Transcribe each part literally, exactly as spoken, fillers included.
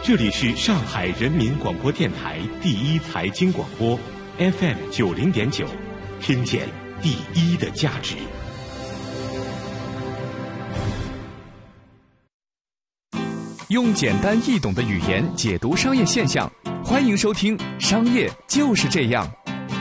这里是上海人民广播电台第一财经广播 F M 九零点九，听见第一的价值。 用简单易懂的语言解读商业现象，欢迎收听《商业就是这样》。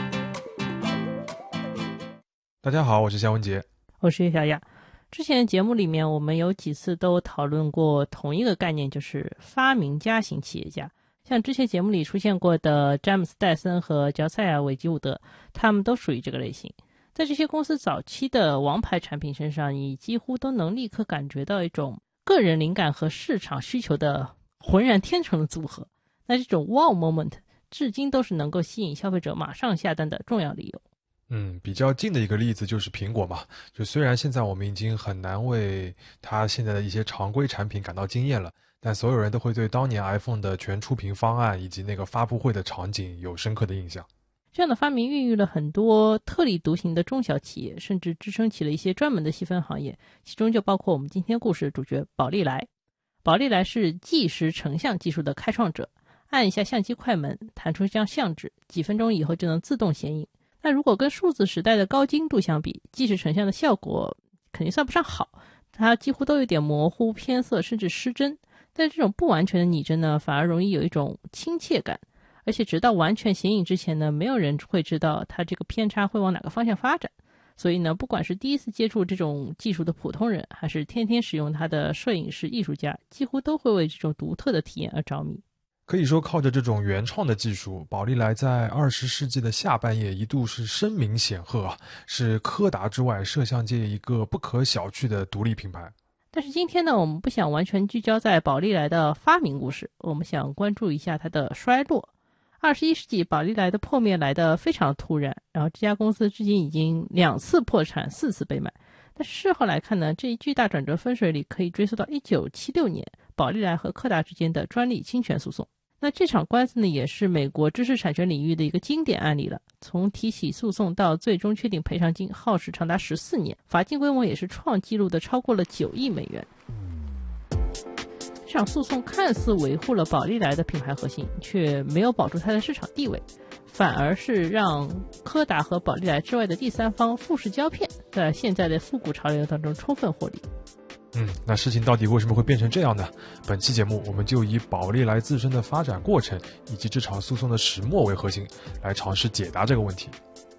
大家好，我是夏文杰， 我是叶小雅。之前节目里面我们有几次都讨论过同一个概念，就是发明家型企业家。像之前节目里出现过的詹姆斯戴森和乔塞尔韦吉伍德，他们都属于这个类型。在这些公司早期的王牌产品身上，你几乎都能立刻感觉到一种个人灵感和市场需求的浑然天成的组合。那这种 wow moment 至今都是能够吸引消费者马上下单的重要理由。 嗯，比较近的一个例子就是苹果嘛，就虽然现在我们已经很难为它现在的一些常规产品感到惊艳了，但所有人都会对当年 iPhone 的全触屏方案以及那个发布会的场景有深刻的印象。 这样的发明孕育了很多特立独行的中小企业，甚至支撑起了一些专门的细分行业，其中就包括我们今天故事的主角宝丽来。宝丽来是即时成像技术的开创者，按一下相机快门，弹出一张相纸，几分钟以后就能自动显影。那如果跟数字时代的高精度相比，即时成像的效果肯定算不上好，它几乎都有点模糊、偏色甚至失真。但这种不完全的拟真呢，反而容易有一种亲切感，而且直到完全显影之前呢，没有人会知道它这个偏差会往哪个方向发展。所以呢，不管是第一次接触这种技术的普通人，还是天天使用它的摄影师艺术家，几乎都会为这种独特的体验而着迷。 可以说靠着这种原创的技术，宝丽来在二十世纪的下半叶一度是声名显赫啊，是柯达之外摄像界一个不可小觑的独立品牌。 但是今天呢，我们不想完全聚焦在宝丽来的发明故事，我们想关注一下它的衰落。二十一世纪宝丽来的破灭来得非常突然，然后这家公司至今已经两次破产，四次被卖。但是事后来看呢，这一巨大转折分水岭可以追溯到一九七六年宝丽来和柯达之间的专利侵权诉讼。那这场官司呢，也是美国知识产权领域的一个经典案例了。从提起诉讼到最终确定赔偿金，耗时长达十四年，罚金规模也是创纪录的，超过了九亿美元。这场诉讼看似维护了宝丽来的品牌核心，却没有保住它的市场地位，反而是让柯达和宝丽来之外的第三方富士胶片在现在的复古潮流当中充分获利。 嗯，那事情到底为什么会变成这样呢？本期节目我们就以宝丽来自身的发展过程以及这场诉讼的始末为核心，来尝试解答这个问题。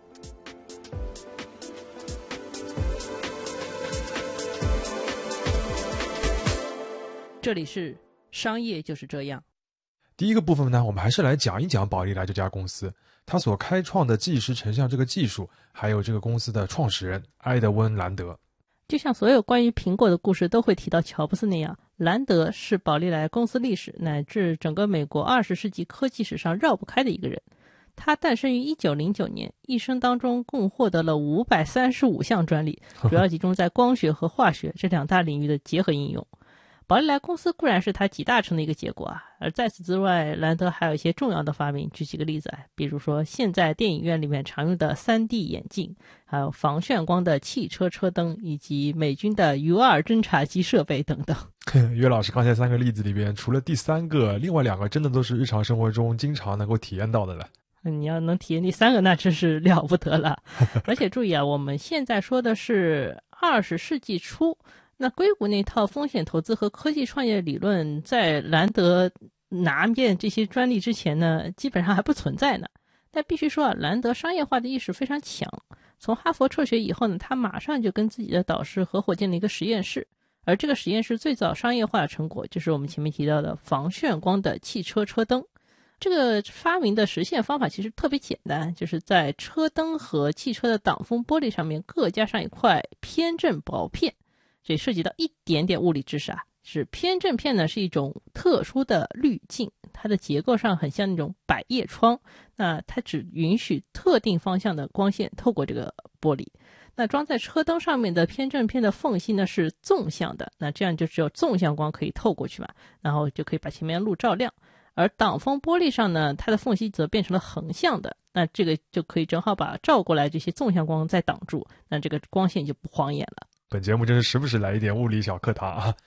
这里是商业就是这样。 第一个部分呢，我们还是来讲一讲宝丽来这家公司，它所开创的即时成像这个技术，还有这个公司的创始人埃德温·兰德。 就像所有关于苹果的故事都会提到乔布斯那样，兰德是宝丽来公司历史乃至整个美国二十世纪科技史上绕不开的一个人。他诞生于一九零九年，一生当中共获得了五百三十五项专利，主要集中在光学和化学这两大领域的结合应用。宝丽来公司固然是它集大成的一个结果啊，而在此之外，兰德还有一些重要的发明。举几个例子啊，比如说现在电影院里面常用的 三 D 眼镜，还有防眩光的汽车车灯，以及美军的 U 二 侦察机设备等等。 岳老师刚才三个例子里边，除了第三个，另外两个真的都是日常生活中经常能够体验到的了。 你要能体验第三个，那真是了不得了。而且注意啊，我们现在说的是二十世纪初，那硅谷那套风险投资和科技创业理论在兰德拿遍这些专利之前呢，基本上还不存在呢。但必须说啊，兰德商业化的意识非常强。从哈佛辍学以后呢，他马上就跟自己的导师合伙建了一个实验室，而这个实验室最早商业化的成果就是我们前面提到的防眩光的汽车车灯。这个发明的实现方法其实特别简单，就是在车灯和汽车的挡风玻璃上面各加上一块偏振薄片。这涉及到一点点物理知识啊，是偏振片呢是一种特殊的滤镜，它的结构上很像那种百叶窗，那它只允许特定方向的光线透过这个玻璃。那装在车灯上面的偏振片的缝隙呢是纵向的，那这样就只有纵向光可以透过去嘛，然后就可以把前面的路照亮。而挡风玻璃上呢，它的缝隙则变成了横向的，那这个就可以正好把照过来这些纵向光再挡住，那这个光线就不晃眼了。 本节目真是时不时来一点物理小课堂啊。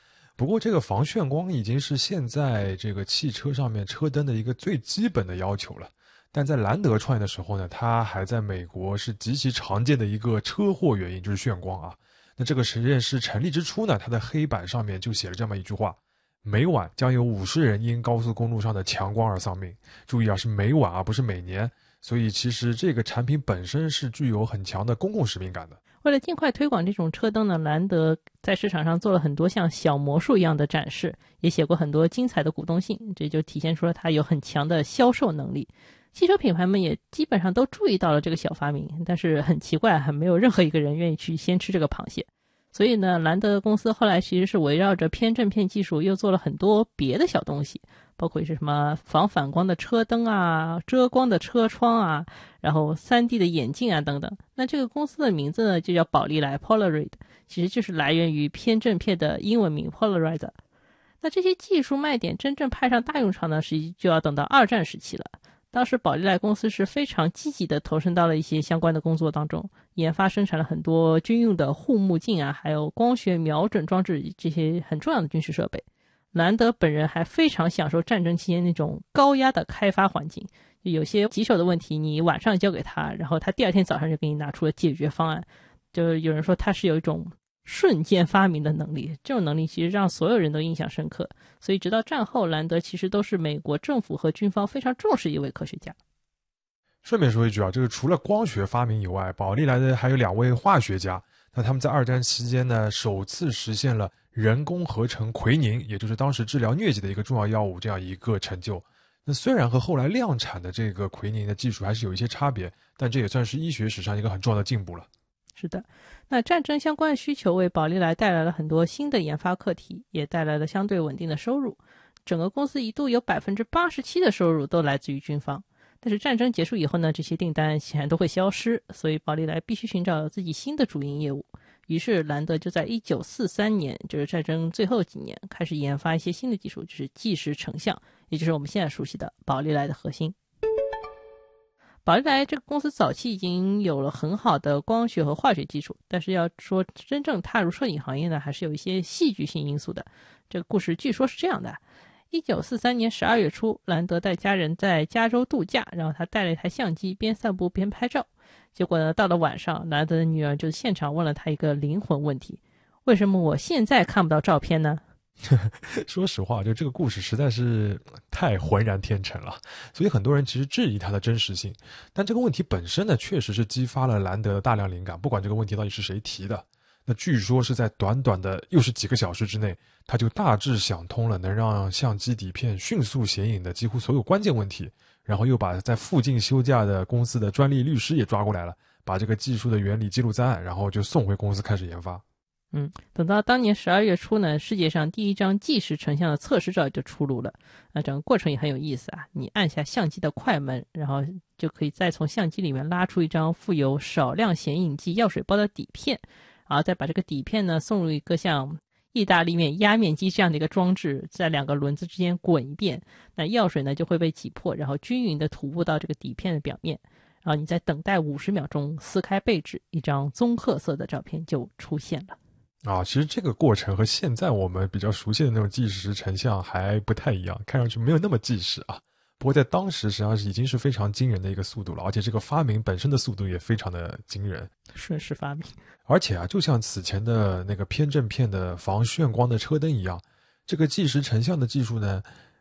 不过这个防眩光已经是现在这个汽车上面车灯的一个最基本的要求了。但在兰德创业的时候呢，它还在美国是极其常见的一个车祸原因，就是眩光啊。那这个实验室成立之初呢，它的黑板上面就写了这么一句话：每晚将有五十人因高速公路上的强光而丧命。注意啊，是每晚啊，不是每年。所以其实这个产品本身是具有很强的公共使命感的。 为了尽快推广这种车灯呢，兰德在市场上做了很多像小魔术一样的展示，也写过很多精彩的股东信，这就体现出了它有很强的销售能力。汽车品牌们也基本上都注意到了这个小发明，但是很奇怪，还没有任何一个人愿意去先吃这个螃蟹。所以呢，兰德公司后来其实是围绕着偏振片技术又做了很多别的小东西，包括是什么防反光的车灯啊、遮光的车窗啊，然后 三 D 的眼镜啊等等。那这个公司的名字呢就叫宝丽来 Polaroid， 其实就是来源于偏振片的英文名 Polarizer。 那这些技术卖点真正派上大用场呢，实际就要等到二战时期了。当时宝丽来公司是非常积极的投身到了一些相关的工作当中，研发生产了很多军用的护目镜啊，还有光学瞄准装置这些很重要的军事设备。兰德本人还非常享受战争期间那种高压的开发环境，有些棘手的问题你晚上交给他，然后他第二天早上就给你拿出了解决方案。就有人说他是有一种瞬间发明的能力，这种能力其实让所有人都印象深刻。所以直到战后，兰德其实都是美国政府和军方非常重视一位科学家。 顺便说一句啊，这个除了光学发明以外，宝丽来的还有两位化学家。那他们在二战期间呢，首次实现了人工合成奎宁，也就是当时治疗疟疾的一个重要药物，这样一个成就。那虽然和后来量产的这个奎宁的技术还是有一些差别，但这也算是医学史上一个很重要的进步了。 是的，那战争相关的需求为宝丽来带来了很多新的研发课题，也带来了相对稳定的收入。整个公司一度有 百分之八十七 的收入都来自于军方。但是战争结束以后呢，这些订单显然都会消失，所以宝丽来必须寻找自己新的主营业务。于是兰德就在一九四三年，就是战争最后几年，开始研发一些新的技术，就是计时成像，也就是我们现在熟悉的宝丽来的核心。宝丽来这个公司早期已经有了很好的光学和化学技术，但是要说真正踏入摄影行业呢，还是有一些戏剧性因素的。这个故事据说是这样的：一九四三年十二月初，兰德带家人在加州度假，然后他带了一台相机，边散步边拍照。结果呢，到了晚上，兰德的女儿就现场问了他一个灵魂问题：为什么我现在看不到照片呢？ 说实话，就这个故事实在是太浑然天成了，所以很多人其实质疑它的真实性。但这个问题本身呢，确实是激发了兰德的大量灵感，不管这个问题到底是谁提的。那据说是在短短的又是几个小时之内，他就大致想通了能让相机底片迅速显影的几乎所有关键问题，然后又把在附近休假的公司的专利律师也抓过来了，把这个技术的原理记录在案，然后就送回公司开始研发。 嗯，等到当年十二月初呢，世界上第一张计时成像的测试照就出炉了。那整个过程也很有意思啊，你按下相机的快门，然后就可以再从相机里面拉出一张附有少量显影剂药水包的底片，然后再把这个底片呢送入一个像意大利面压面机这样的一个装置，在两个轮子之间滚一遍，那药水呢就会被挤破，然后均匀的涂布到这个底片的表面，然后你再等待五十秒钟，撕开背纸，一张棕褐色的照片就出现了。 啊，其实这个过程和现在我们比较熟悉的那种计时成像还不太一样，看上去没有那么计时啊。不过在当时实际上是已经是非常惊人的一个速度了，而且这个发明本身的速度也非常的惊人， 顺势发明。 而且啊，就像此前的那个偏振片的防眩光的车灯一样，这个计时成像的技术呢，